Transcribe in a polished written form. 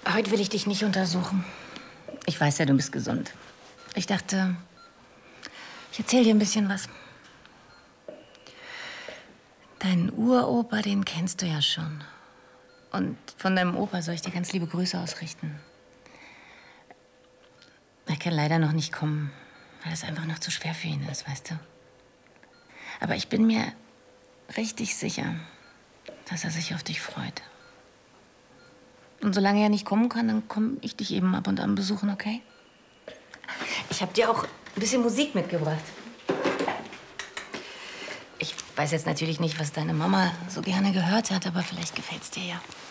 Heute will ich dich nicht untersuchen. Ich weiß ja, du bist gesund. Ich dachte, ich erzähle dir ein bisschen was. Deinen Uropa, den kennst du ja schon. Und von deinem Opa soll ich dir ganz liebe Grüße ausrichten. Er kann leider noch nicht kommen, weil es einfach noch zu schwer für ihn ist, weißt du. Aber ich bin mir richtig sicher, dass er sich auf dich freut. Und solange er nicht kommen kann, dann komme ich dich eben ab und an besuchen, okay? Ich habe dir auch ein bisschen Musik mitgebracht. Ich weiß jetzt natürlich nicht, was deine Mama so gerne gehört hat, aber vielleicht gefällt's dir ja.